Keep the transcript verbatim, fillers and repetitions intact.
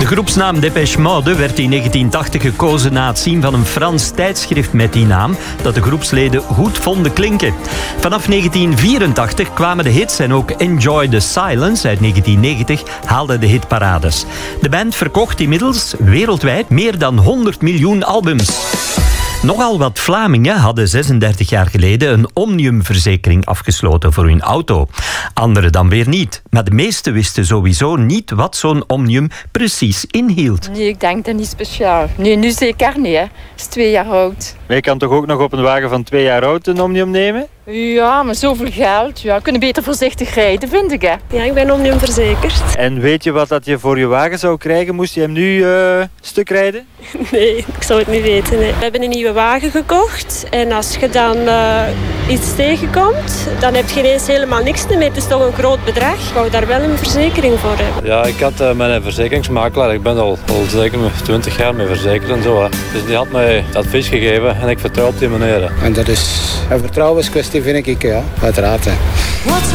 groepsnaam Depeche Mode werd in negentien tachtig gekozen na het zien van een Frans tijdschrift met die naam, dat de groepsleden goed vonden klinken. Vanaf negentien vierentachtig kwamen de hits en ook Enjoy the Silence uit negentien negentig haalde de hitparades. De band verkocht inmiddels wereldwijd meer dan honderd miljoen albums. Nogal wat Vlamingen hadden zesendertig jaar geleden een Omnium-verzekering afgesloten voor hun auto. Anderen dan weer niet. Maar de meesten wisten sowieso niet wat zo'n Omnium precies inhield. Nee, ik denk dat niet speciaal. Nee, nu zeker niet. Hè. Het is twee jaar oud. Maar je kan toch ook nog op een wagen van twee jaar oud een Omnium nemen? Ja, maar zoveel geld. Ja, we kunnen beter voorzichtig rijden, vind ik. Hè. Ja, ik ben Omnium verzekerd. En weet je wat dat je voor je wagen zou krijgen? Moest je hem nu uh, stuk rijden? Nee, ik zou het niet weten. Nee. We hebben een nieuwe wagen gekocht. En als je dan uh, iets tegenkomt, dan heb je ineens helemaal niks meer. Het is toch een groot bedrag. Ik wou daar wel een verzekering voor hebben. Ja, ik had uh, mijn verzekeringsmakelaar. Ik ben al, al zeker twintig jaar mee verzekerd en zo. Hè. Dus die had mij het advies gegeven en ik vertrouw op die meneer. En dat is een vertrouwenskwestie, vind ik, ja, uiteraard. Hè.